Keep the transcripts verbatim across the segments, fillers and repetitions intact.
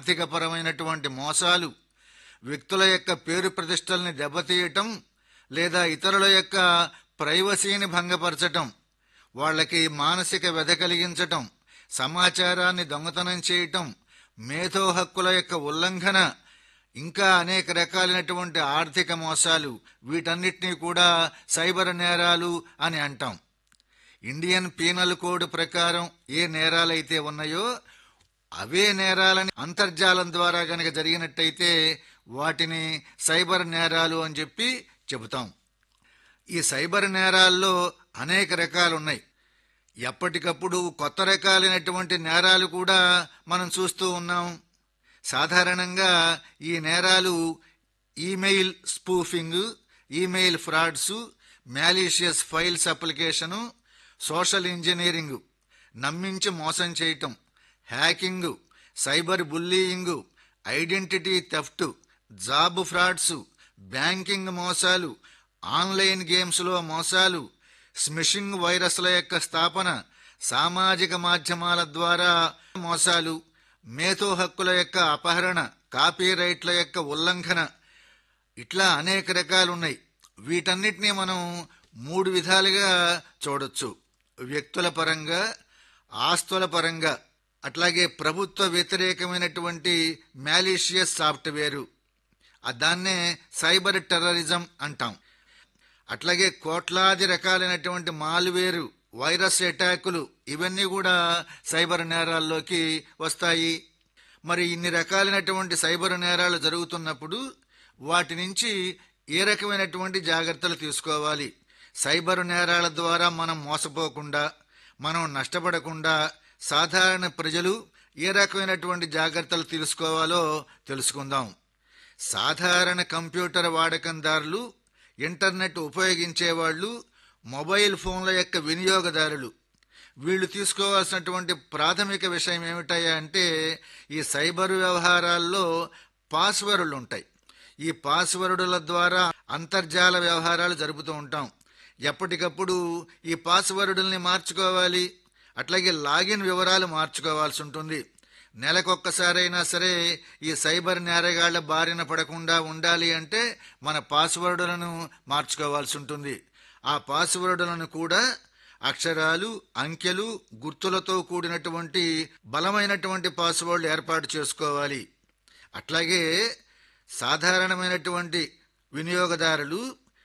ఆర్థికపరమైనటువంటి మోసాలు, వ్యక్తుల యొక్క పేరు ప్రతిష్టల్ని దెబ్బతీయటం లేదా ఇతరుల యొక్క ప్రైవసీని భంగపరచటం, వాళ్ళకి మానసిక వ్యధ కలిగించటం, సమాచారాన్ని దొంగతనం చేయటం, మేధో హక్కుల యొక్క ఉల్లంఘన, ఇంకా అనేక రకాలైనటువంటి ఆర్థిక మోసాలు, వీటన్నిటినీ కూడా సైబర్ నేరాలు అని అంటాం. ఇండియన్ పీనల్ కోడ్ ప్రకారం ఏ నేరాలైతే ఉన్నాయో అవే నేరాలని అంతర్జాలం ద్వారా గనక జరిగినట్టయితే వాటిని సైబర్ నేరాలు అని చెప్పి చెబుతాం. ఈ సైబర్ నేరాల్లో అనేక రకాలున్నాయి. ఎప్పటికప్పుడు కొత్త రకాలైనటువంటి నేరాలు కూడా మనం చూస్తూ ఉన్నాం. సాధారణంగా ఈ నేరాలు email spoofing, email frauds, malicious files application, social engineering, నమ్మించి మోసం చేయటం, hacking, cyber bullying, identity theft, job frauds, banking మోసాలు, ఆన్లైన్ గేమ్స్లో మోసాలు, స్మిషింగ్ వైరస్ల యొక్క స్థాపన, సామాజిక మాధ్యమాల ద్వారా మోసాలు, మేధో హక్కుల యొక్క అపహరణ, కాపీరైట్ల యొక్క ఉల్లంఘన, ఇట్లా అనేక రకాలున్నాయి. వీటన్నిటినీ మనం మూడు విధాలుగా చూడొచ్చు. వ్యక్తుల పరంగా, ఆస్తుల పరంగా, అట్లాగే ప్రభుత్వ వ్యతిరేకమైనటువంటి మ్యాలీషియస్ సాఫ్ట్వేరు, దాన్నే సైబర్ టెర్రరిజం అంటాం. అట్లాగే కోట్లాది రకాలైనటువంటి మాల్వేరు, వైరస్ అటాకులు, ఇవన్నీ కూడా సైబర్ నేరాల్లోకి వస్తాయి. మరి ఇన్ని రకాలైనటువంటి సైబర్ నేరాలు జరుగుతున్నప్పుడు వాటి నుంచి ఏ రకమైనటువంటి జాగ్రత్తలు తీసుకోవాలి? సైబర్ నేరాల ద్వారా మనం మోసపోకుండా, మనం నష్టపడకుండా సాధారణ ప్రజలు ఏ రకమైనటువంటి జాగ్రత్తలు తీసుకోవాలో తెలుసుకుందాం. సాధారణ కంప్యూటర్ వాడకందారులు, ఇంటర్నెట్ ఉపయోగించేవాళ్ళు, మొబైల్ ఫోన్ల యొక్క వినియోగదారులు, వీళ్ళు తీసుకోవాల్సినటువంటి ప్రాథమిక విషయం ఏమిటయ్యా అంటే ఈ సైబర్ వ్యవహారాల్లో పాస్వర్డ్లు ఉంటాయి. ఈ పాస్వర్డుల ద్వారా అంతర్జాల వ్యవహారాలు జరుపుతూ ఉంటాం. ఎప్పటికప్పుడు ఈ పాస్వర్డుల్ని మార్చుకోవాలి. అట్లాగే లాగిన్ వివరాలు మార్చుకోవాల్సి ఉంటుంది. నెలకొక్కసారైనా సరే ఈ సైబర్ నేరగాళ్ల బారిన పడకుండా ఉండాలి అంటే మన పాస్వర్డులను మార్చుకోవాల్సి ఉంటుంది. ఆ పాస్వర్డులను కూడా అక్షరాలు, అంకెలు, గుర్తులతో కూడినటువంటి బలమైనటువంటి పాస్వర్డ్లు ఏర్పాటు చేసుకోవాలి. అట్లాగే సాధారణమైనటువంటి వినియోగదారులు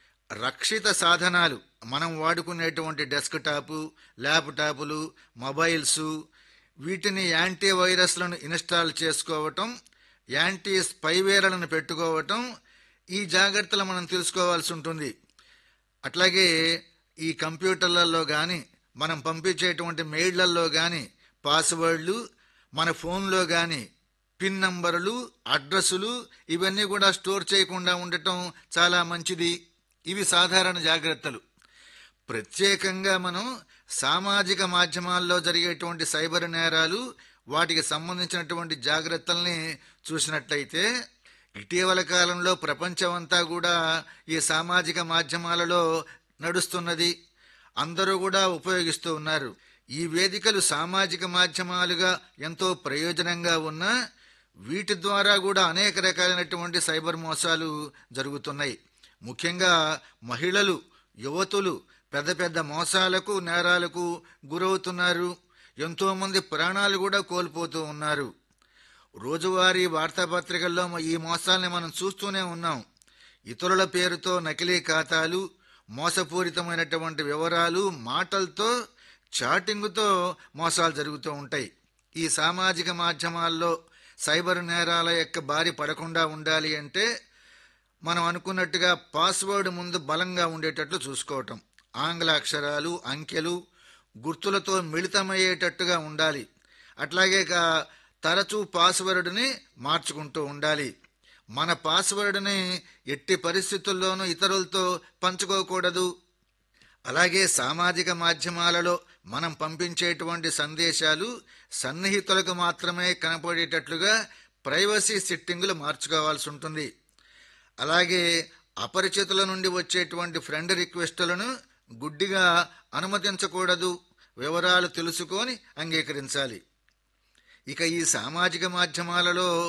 రక్షిత సాధనాలు, మనం వాడుకునేటువంటి డెస్క్టాపు, ల్యాప్టాపులు, మొబైల్స్, వీటిని యాంటీ వైరస్లను ఇన్స్టాల్ చేసుకోవటం, యాంటీ స్పైవేర్లను పెట్టుకోవటం, ఈ జాగ్రత్తలు మనం తెలుసుకోవాల్సి ఉంటుంది. అట్లాగే ఈ కంప్యూటర్లలో కానీ, మనం పంపించేటువంటి మెయిళ్లలో కానీ పాస్వర్డ్లు, మన ఫోన్లో కానీ పిన్ నంబర్లు, అడ్రస్సులు, ఇవన్నీ కూడా స్టోర్ చేయకుండా ఉండటం చాలా మంచిది. ఇవి సాధారణ జాగ్రత్తలు. ప్రత్యేకంగా మనం సామాజిక మాధ్యమాల్లో జరిగేటువంటి సైబర్ నేరాలు, వాటికి సంబంధించినటువంటి జాగ్రత్తల్ని చూసినట్లయితే ఇటీవల కాలంలో ప్రపంచమంతా కూడా ఈ సామాజిక మాధ్యమాలలో నడుస్తున్నది. అందరూ కూడా ఉపయోగిస్తూ ఉన్నారు. ఈ వేదికలు సామాజిక మాధ్యమాలుగా ఎంతో ప్రయోజనంగా ఉన్నా వీటి ద్వారా కూడా అనేక రకాలైనటువంటి సైబర్ మోసాలు జరుగుతున్నాయి. ముఖ్యంగా మహిళలు, యువతులు పెద్ద పెద్ద మోసాలకు, నేరాలకు గురవుతున్నారు. ఎంతోమంది ప్రాణాలు కూడా కోల్పోతూ ఉన్నారు. రోజువారీ వార్తాపత్రికల్లో ఈ మోసాలని మనం చూస్తూనే ఉన్నాం. ఇతరుల పేరుతో నకిలీ ఖాతాలు, మోసపూరితమైనటువంటి వివరాలు, మాటలతో, చాటింగుతో మోసాలు జరుగుతూ ఉంటాయి. ఈ సామాజిక మాధ్యమాల్లో సైబర్ నేరాల యొక్క బారి పడకుండా ఉండాలి అంటే మనం అనుకున్నట్టుగా పాస్వర్డ్ ముందు బలంగా ఉండేటట్లు చూసుకోవటం, ఆంగ్ల అక్షరాలు, అంకెలు, గుర్తులతో మిళితమయ్యేటట్టుగా ఉండాలి. అట్లాగే తరచూ పాస్వర్డ్ని మార్చుకుంటూ ఉండాలి. మన పాస్వర్డ్ని ఎట్టి పరిస్థితుల్లోనూ ఇతరులతో పంచుకోకూడదు. అలాగే సామాజిక మాధ్యమాలలో మనం పంపించేటువంటి సందేశాలు సన్నిహితులకు మాత్రమే కనపడేటట్లుగా ప్రైవసీ సెట్టింగులు మార్చుకోవాల్సి ఉంటుంది. అలాగే అపరిచితుల నుండి వచ్చేటువంటి ఫ్రెండ్ రిక్వెస్టులను గుడ్డిగా అనుమతించకూడదు. వివరాలు తెలుసుకొని అంగీకరించాలి. ఇక ఈ సామాజిక మాధ్యమాలలో